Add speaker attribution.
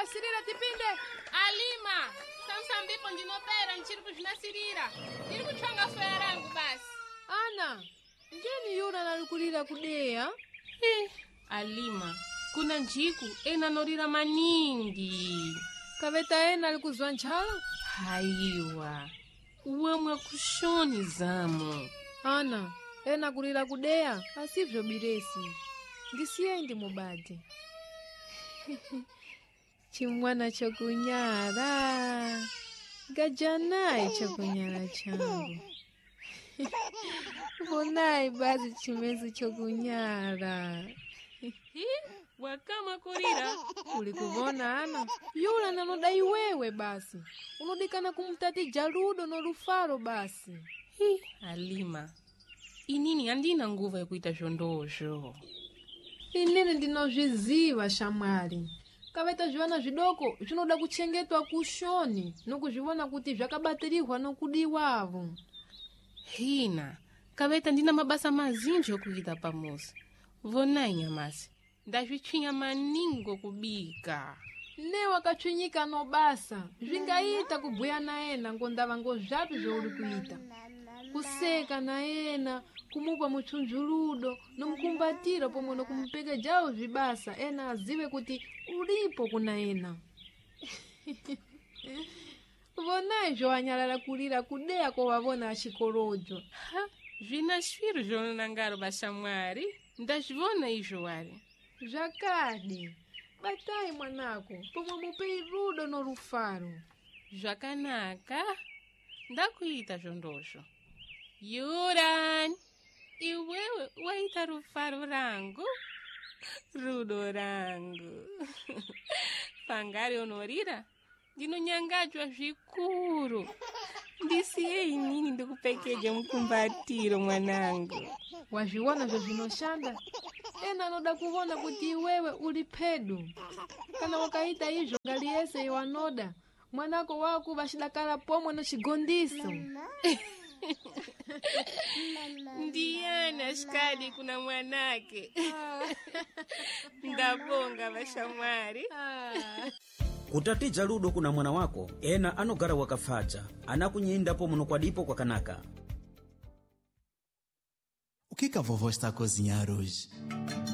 Speaker 1: sirira tipinde.
Speaker 2: Alima, samsambipo ndinopera nchiri kuzvinasirira. Ndiri kutsvanga foya rangu basi.
Speaker 1: Ana, njeni yura nalikulira kudeya?
Speaker 2: Alima, kuna njiku ena norira maningi.
Speaker 1: Kaveta ena alikuzwa nchala?
Speaker 2: Haiwa, uwamwa kushoni zamo.
Speaker 1: Ana, ena kulira kudeya, asivyo biresi. Ndisiyendi mubadi. Chimwana chokunyara. Gajanai chokunyara changu. Vonai basi chimezi chokunyara.
Speaker 2: Wakama kurira.
Speaker 1: Ulikuvona Ana? Yula nanodai wewe basi. Unodikana kumtati Jaludo no Rufaro basi.
Speaker 2: Alima, inini andina nguva ya kuita zhondozho.
Speaker 1: Inini ndinozviziva shamwari. Kaveta zvivana zvidoko zvinoda kuchengetwa kushoni nokuzvivona kuti zvakabatirihwa nokudiwavo.
Speaker 2: Hina, kaveta ndina mabasa mazinji okuita pamuzi. Vonai nyamasi, ndazvitsvinya maningo kubika.
Speaker 1: Ne wakachwinyika no basa, zvingaita kubhuya naena ngondava ngozvapi zvouri kuita. Kuseka naena, kumupa muchunjuludo, nomukumbatira pomwe nokumupeka jawo zvibasa, ena azive kuti ulipo kuna ena. Vonai zvoanyalala kulira kudeya kovavona achikorojo.
Speaker 2: Zvina shwiro zvonangaro bashamwari, ndazvivona izvo wari.
Speaker 1: Zvakadi, batai mwanako, pomwe mupei rudo no Rufaro.
Speaker 2: Zvakanaka, ndakuita zvondozvo. Yuran, iwewe waita Rufaro rangu, rudo rangu. Pangari onorira, ndinonyangadzwa zvikuru. Ndisiye inini ndikupekeje mukumbatiro mwanangu.
Speaker 1: Wazviona zvezvinoshanda? Ena anoda kuvona kuti iwewe uli pedu. Kana wakaita izvo ngali yese iwanoda, mwanako wako vachidakala pomwe no chigondiso.
Speaker 2: Ndiyana shikadi kuna mwanake. Ndabonga bashamwari.
Speaker 3: Kutati Jaludo kuna mwana wako, ena anogara wakafaja, anakunyindapo muno kwadipo kwa kanaka.
Speaker 4: O que a vovó está a cozinhar hoje?